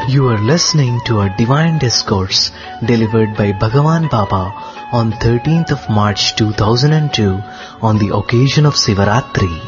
You are listening to a divine discourse delivered by Bhagavan Baba on 13th of March 2002 on the occasion of Sivaratri.